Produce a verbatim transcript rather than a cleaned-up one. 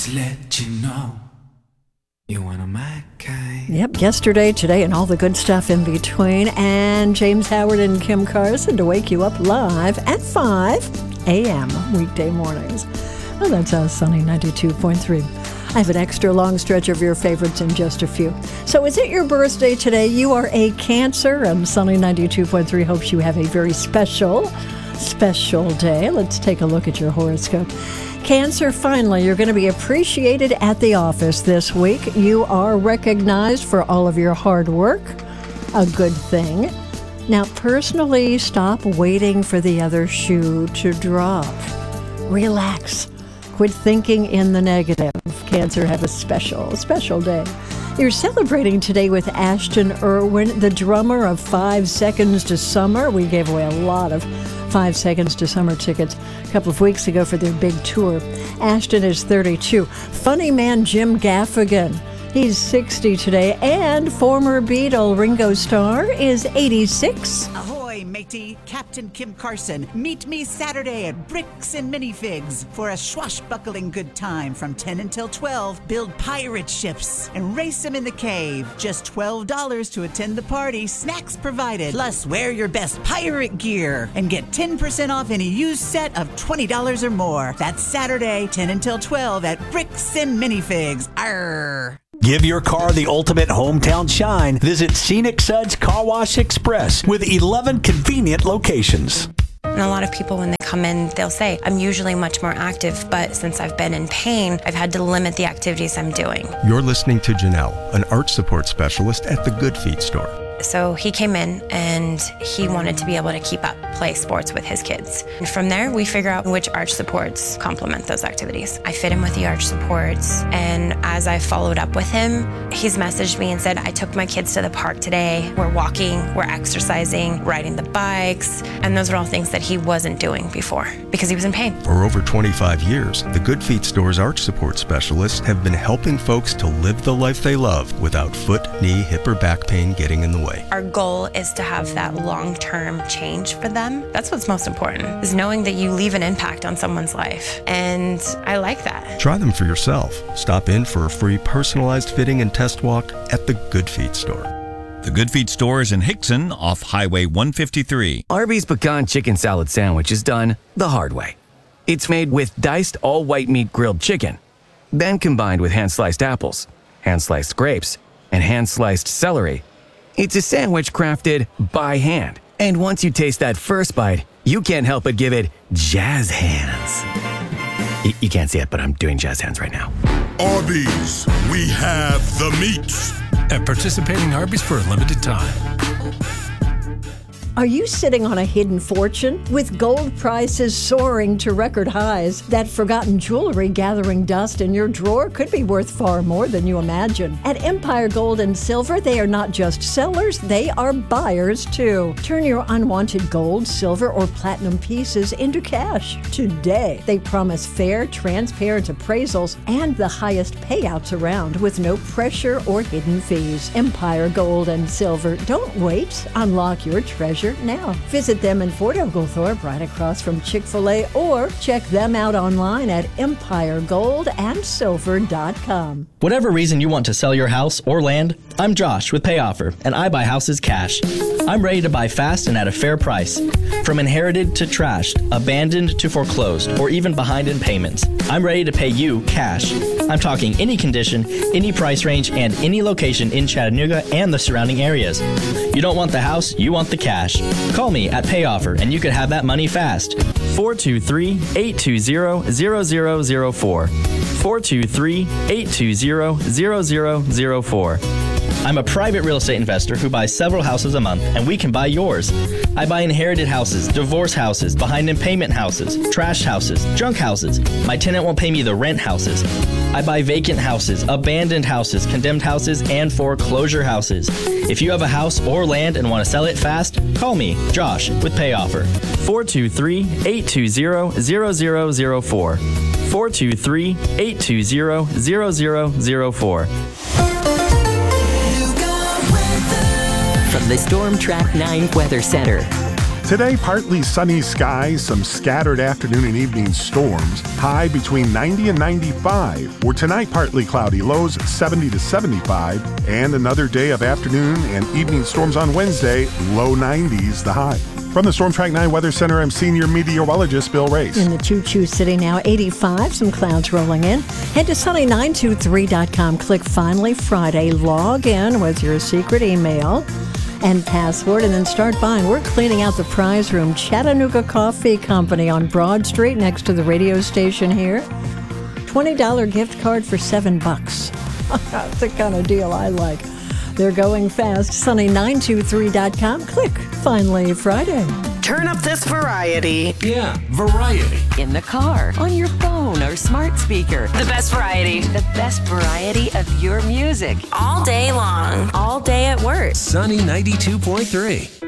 to let you know you're one of my kind. Yep, yesterday, today, and all the good stuff in between. And James Howard and Kim Carson to wake you up live at five a.m. weekday mornings. Oh, that's us, Sunny ninety-two point three. I have an extra long stretch of your favorites in just a few. So is it your birthday today? You are a Cancer, and Sunny ninety-two point three hopes you have a very special, special day. Let's take a look at your horoscope. Cancer, finally, you're going to be appreciated at the office this week. You are recognized for all of your hard work. A good thing. Now, personally, stop waiting for the other shoe to drop. Relax. Quit thinking in the negative. Cancer, have a special, special day. You're celebrating today with Ashton Irwin, the drummer of Five Seconds to Summer. We gave away a lot of Five Seconds to Summer tickets a couple of weeks ago for their big tour. Ashton is thirty-two. Funny man Jim Gaffigan, he's sixty today. And former Beatle Ringo Starr is eighty-six. Ahoy, matey. Captain Kim Carson. Meet me Saturday at Bricks and Minifigs for a swashbuckling good time from ten until twelve. Build pirate ships and race them in the cave. Just twelve dollars to attend the party. Snacks provided. Plus, wear your best pirate gear and get ten percent off any used set of twenty dollars or more. That's Saturday, ten until twelve at Bricks and Minifigs. Arr! Give your car the ultimate hometown shine. Visit Scenic Suds Car Wash Express with eleven convenient locations. And a lot of people, when they come in, they'll say, I'm usually much more active, but since I've been in pain, I've had to limit the activities I'm doing. You're listening to Janelle, an arch support specialist at the Good Feet store. So he came in and he wanted to be able to keep up, play sports with his kids. And from there, we figure out which arch supports complement those activities. I fit him with the arch supports, and as I followed up with him, he's messaged me and said, I took my kids to the park today. We're walking, we're exercising, riding the bikes, and those are all things that he wasn't doing before because he was in pain. For over twenty-five years, the Good Feet store's arch support specialists have been helping folks to live the life they love without foot, knee, hip, or back pain getting in the way. Our goal is to have that long-term change for them. That's what's most important, is knowing that you leave an impact on someone's life. And I like that. Try them for yourself. Stop in for a free personalized fitting and test walk at the Good Feet store. The Good Feet store is in Hickson off Highway one fifty-three. Arby's Pecan Chicken Salad Sandwich is done the hard way. It's made with diced all-white meat grilled chicken, then combined with hand-sliced apples, hand-sliced grapes, and hand-sliced celery. It's a sandwich crafted by hand. And once you taste that first bite, you can't help but give it jazz hands. Y- you can't see it, but I'm doing jazz hands right now. Arby's, we have the meats. At participating Arby's for a limited time. Are you sitting on a hidden fortune? With gold prices soaring to record highs, that forgotten jewelry gathering dust in your drawer could be worth far more than you imagine. At Empire Gold and Silver, they are not just sellers, they are buyers too. Turn your unwanted gold, silver, or platinum pieces into cash today. They promise fair, transparent appraisals and the highest payouts around with no pressure or hidden fees. Empire Gold and Silver. Don't wait. Unlock your treasure now. Visit them in Fort Oglethorpe, right across from Chick-fil-A, or check them out online at empire gold and silver dot com. Whatever reason you want to sell your house or land, I'm Josh with PayOffer, and I buy houses cash. I'm ready to buy fast and at a fair price. From inherited to trashed, abandoned to foreclosed, or even behind in payments, I'm ready to pay you cash. I'm talking any condition, any price range, and any location in Chattanooga and the surrounding areas. You don't want the house, you want the cash. Call me at PayOffer and you could have that money fast. four two three, eight two zero, zero zero zero four. four two three, eight two zero, zero zero zero four. I'm a private real estate investor who buys several houses a month, and we can buy yours. I buy inherited houses, divorce houses, behind in payment houses, trashed houses, junk houses. My tenant won't pay me the rent houses. I buy vacant houses, abandoned houses, condemned houses, and foreclosure houses. If you have a house or land and want to sell it fast, call me, Josh, with PayOffer. four two three, eight two zero, zero zero zero four. four two three, eight two zero, zero zero zero four. From the Storm Track nine Weather Center. Today, partly sunny skies, some scattered afternoon and evening storms. High between ninety and ninety-five. Or tonight, partly cloudy, lows seventy to seventy-five. And another day of afternoon and evening storms on Wednesday, low nineties the high. From the Storm Track nine Weather Center, I'm senior meteorologist Bill Race. In the Choo-Choo City now, eighty-five, some clouds rolling in. Head to sunny nine two three dot com. Click Finally Friday. Log in with your secret email and password, and then start buying. We're cleaning out the prize room. Chattanooga Coffee Company on Broad Street next to the radio station here. twenty dollars gift card for seven bucks. That's the kind of deal I like. They're going fast. sunny nine two three dot com. Click Finally Friday. Turn up this variety. Yeah, variety. In the car, on your phone or smart speaker. The best variety. The best variety of your music. All day long. All day at work. Sunny ninety-two point three.